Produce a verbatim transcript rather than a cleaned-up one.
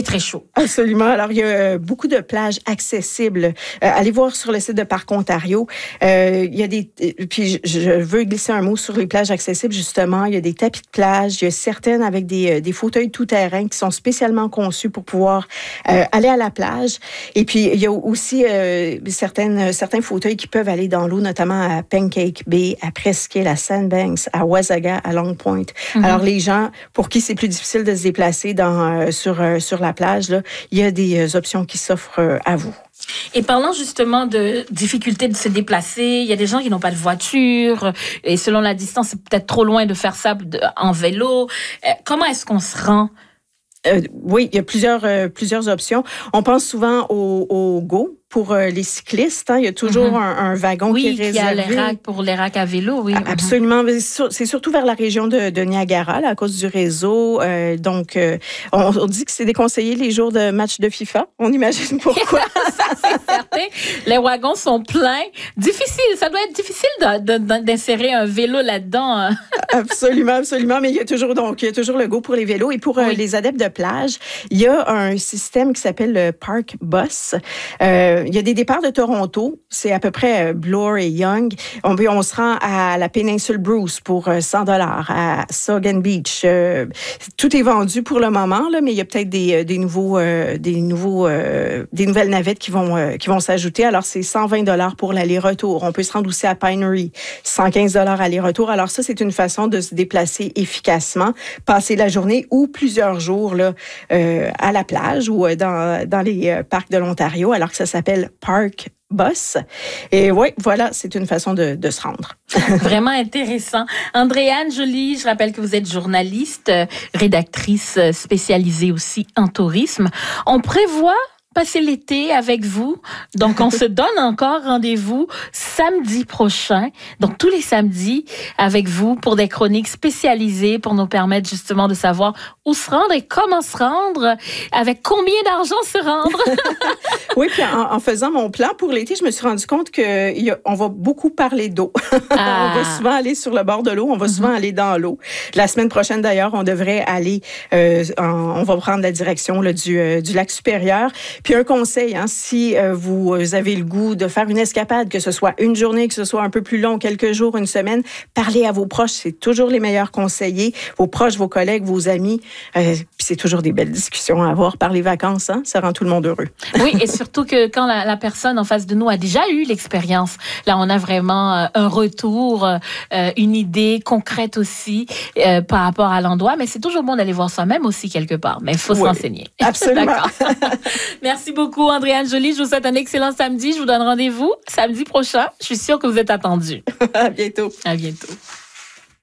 très chaud. Absolument. Alors, il y a euh, beaucoup de plages accessibles. Euh, allez voir sur le site de Parc Ontario. Euh, il y a des... Puis, je, je veux glisser un mot sur les plages accessibles, justement. Il y a des tapis de plage. Il y a certaines avec des, des fauteuils tout-terrain qui sont spécialement conçus pour pouvoir euh, aller à la plage. Et puis, il y a aussi euh, certaines, certains fauteuils qui peuvent aller dans l'eau, notamment à Pancake Bay, à Presqu'île, à Sandbanks, à Wasaga, à Long Point. Mm-hmm. Alors, les gens pour qui c'est plus difficile de se déplacer dans, euh, sur, euh, sur la plage, là, il y a des euh, options qui s'offrent euh, à vous. Et parlant justement de difficulté de se déplacer, il y a des gens qui n'ont pas de voiture et selon la distance, c'est peut-être trop loin de faire ça en vélo. Euh, comment est-ce qu'on se rend? Euh, oui, il y a plusieurs, euh, plusieurs options. On pense souvent au, au Go pour euh, les cyclistes. Hein. Il y a toujours mm-hmm. un, un wagon oui, qui est réservé. Oui, il y a les racks pour les racks à vélo, oui. Absolument. Mm-hmm. C'est surtout vers la région de, de Niagara, là, à cause du réseau. Euh, donc, euh, on, on dit que c'est déconseillé les jours de match de FIFA. On imagine pourquoi. Ça, c'est certain. Les wagons sont pleins. Difficile. Ça doit être difficile de, de, d'insérer un vélo là-dedans. Absolument, absolument. Mais il y a toujours, donc, il y a toujours le Go pour les vélos. Et pour oui. euh, les adeptes de plage, il y a un système qui s'appelle le Park Bus. Euh, Il y a des départs de Toronto, c'est à peu près Bloor et Young. On, on se rend à la péninsule Bruce pour cent dollars, à Saugan Beach. Euh, tout est vendu pour le moment, là, mais il y a peut-être des, des nouveaux, euh, des nouveaux, euh, des nouvelles navettes qui vont, euh, qui vont s'ajouter. Alors c'est cent vingt dollars pour l'aller-retour. On peut se rendre aussi à Pinery, cent quinze dollars aller-retour. Alors ça, c'est une façon de se déplacer efficacement, passer la journée ou plusieurs jours là, euh, à la plage ou dans, dans les euh, parcs de l'Ontario, alors que ça s'appelle Park Bus. Et oui, voilà, c'est une façon de, de se rendre. Vraiment intéressant. Andréane Joly, je rappelle que vous êtes journaliste, rédactrice spécialisée aussi en tourisme. On prévoit passer l'été avec vous. Donc, on se donne encore rendez-vous samedi prochain. Donc, tous les samedis avec vous pour des chroniques spécialisées pour nous permettre justement de savoir où se rendre et comment se rendre, avec combien d'argent se rendre. Oui, puis en, en faisant mon plan pour l'été, je me suis rendu compte qu'on va beaucoup parler d'eau. Ah. On va souvent aller sur le bord de l'eau, on va mm-hmm. souvent aller dans l'eau. La semaine prochaine, d'ailleurs, on devrait aller, euh, en, on va prendre la direction là, du, euh, du lac supérieur. Puis un conseil, hein, si euh, vous avez le goût de faire une escapade, que ce soit une journée, que ce soit un peu plus long, quelques jours, une semaine, parlez à vos proches, c'est toujours les meilleurs conseillers. Vos proches, vos collègues, vos amis. Euh, puis c'est toujours des belles discussions à avoir par les vacances, hein, ça rend tout le monde heureux. Oui, et surtout que quand la, la personne en face de nous a déjà eu l'expérience, là on a vraiment euh, un retour, euh, une idée concrète aussi euh, par rapport à l'endroit, mais c'est toujours bon d'aller voir soi-même aussi quelque part, mais il faut oui, se renseigner. Absolument. Merci beaucoup Andréane Joly, je vous souhaite un excellent samedi, je vous donne rendez-vous samedi prochain, je suis sûre que vous êtes attendus. À bientôt. À bientôt.